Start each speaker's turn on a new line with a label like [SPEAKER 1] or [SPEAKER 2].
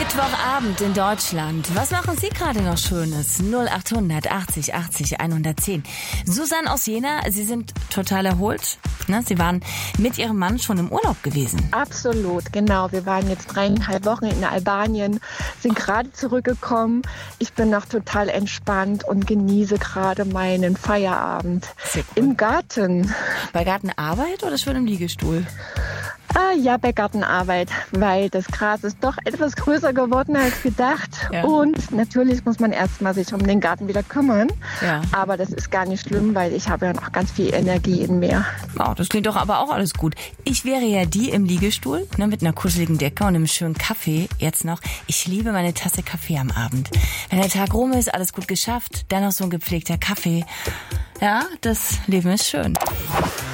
[SPEAKER 1] Mittwochabend in Deutschland. Was machen Sie gerade noch Schönes? 0800 80 80 110. Susanne aus Jena, Sie sind total erholt. Ne? Sie waren mit Ihrem Mann schon im Urlaub gewesen.
[SPEAKER 2] Absolut, genau. Wir waren jetzt 3,5 Wochen in Albanien, sind gerade zurückgekommen. Ich bin noch total entspannt und genieße gerade meinen Feierabend im Garten.
[SPEAKER 1] Bei Gartenarbeit oder schon im Liegestuhl?
[SPEAKER 2] Ja, bei Gartenarbeit, weil das Gras ist doch etwas größer geworden als gedacht. Ja. Und natürlich muss man erstmal sich um den Garten wieder kümmern. Ja. Aber das ist gar nicht schlimm, weil ich habe ja noch ganz viel Energie in mir.
[SPEAKER 1] Oh, das klingt doch aber auch alles gut. Ich wäre ja die im Liegestuhl, ne, mit einer kuscheligen Decke und einem schönen Kaffee. Jetzt noch. Ich liebe meine Tasse Kaffee am Abend. Wenn der Tag rum ist, alles gut geschafft, dann noch so ein gepflegter Kaffee. Ja, das Leben ist schön.